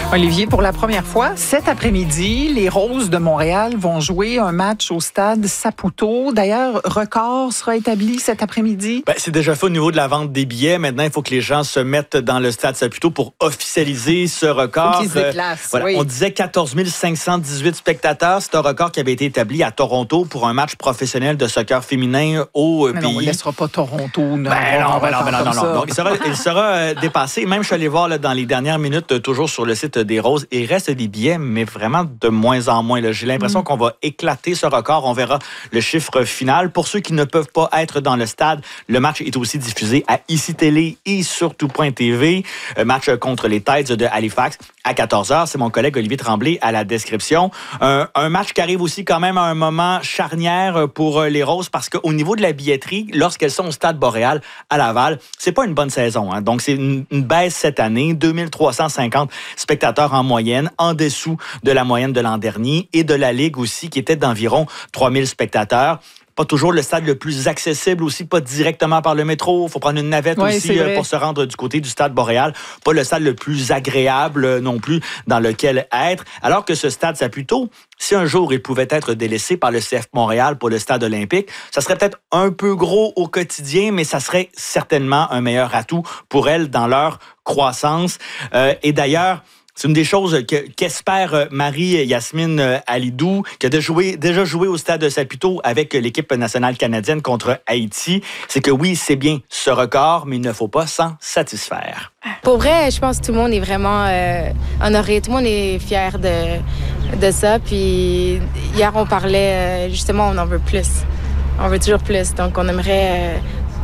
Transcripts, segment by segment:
Olivier, pour la première fois, cet après-midi, les Roses de Montréal vont jouer un match au stade Saputo. D'ailleurs, record sera établi cet après-midi. C'est déjà fait au niveau de la vente des billets. Maintenant, il faut que les gens se mettent dans le stade Saputo pour officialiser ce record. Faut qu'ils se déplacent, oui. On disait 14 518 spectateurs. C'est un record qui avait été établi à Toronto pour un match professionnel de soccer féminin au pays. Non, on ne laissera pas Toronto. Non. Donc, il sera dépassé. Même, je suis allé voir dans les dernières minutes, toujours sur le site des Roses, il reste des billets, mais vraiment de moins en moins. J'ai l'impression qu'on va éclater ce record. On verra le chiffre final. Pour ceux qui ne peuvent pas être dans le stade, le match est aussi diffusé à ICI Télé et sur Tout.tv. Match contre les Tides de Halifax à 14h. C'est mon collègue Olivier Tremblay à la description. Un match qui arrive aussi quand même à un moment charnière pour les Roses parce qu'au niveau de la billetterie, lorsqu'elles sont au Stade Boréal à Laval, c'est pas une bonne saison. Donc, c'est une baisse cette année. 2350 spectateurs en moyenne, en dessous de la moyenne de l'an dernier et de la Ligue aussi qui était d'environ 3000 spectateurs. Pas toujours le stade le plus accessible aussi, pas directement par le métro. Il faut prendre une navette aussi pour se rendre du côté du stade Boréal. Pas le stade le plus agréable non plus dans lequel être. Alors que ce stade Saputo, si un jour il pouvait être délaissé par le CF Montréal pour le stade olympique, ça serait peut-être un peu gros au quotidien, mais ça serait certainement un meilleur atout pour elles dans leur croissance. Et d'ailleurs, c'est une des choses qu'espère Marie-Yasmine Alidou, qui a déjà joué au stade Saputo avec l'équipe nationale canadienne contre Haïti. C'est que oui, c'est bien ce record, mais il ne faut pas s'en satisfaire. Pour vrai, je pense que tout le monde est vraiment honoré. Tout le monde est fier de ça. Puis hier, on parlait, justement, on en veut plus. On veut toujours plus. Donc, on aimerait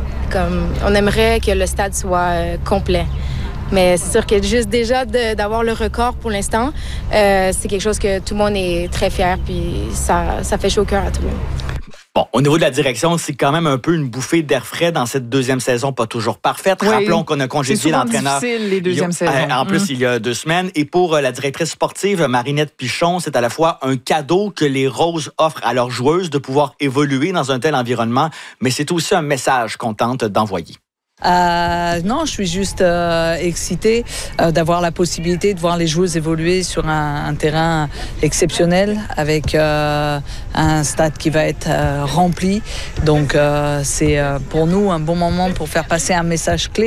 que le stade soit complet. Mais c'est sûr que juste déjà d'avoir le record pour l'instant, c'est quelque chose que tout le monde est très fier, puis ça fait chaud au cœur à tout le monde. Bon, au niveau de la direction, c'est quand même un peu une bouffée d'air frais dans cette deuxième saison, pas toujours parfaite. Oui. Rappelons qu'on a congédié l'entraîneur. C'est difficile, les deuxièmes saisons. En plus, il y a 2 semaines. Et pour la directrice sportive, Marinette Pichon, c'est à la fois un cadeau que les Roses offrent à leurs joueuses de pouvoir évoluer dans un tel environnement, mais c'est aussi un message qu'on tente d'envoyer. Non, je suis juste excitée d'avoir la possibilité de voir les joueuses évoluer sur un terrain exceptionnel avec un stade qui va être rempli. Donc, c'est pour nous un bon moment pour faire passer un message clé.